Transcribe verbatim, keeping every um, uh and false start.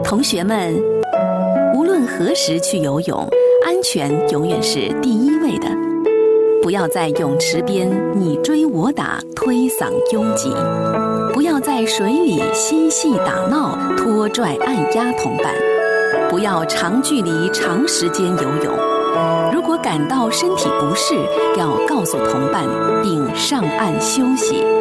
同学们，无论何时去游泳，安全永远是第一位的。不要在泳池边你追我打、推搡拥挤；不要在水里嬉戏打闹、拖拽按压同伴；不要长距离、长时间游泳。如果感到身体不适，要告诉同伴并上岸休息。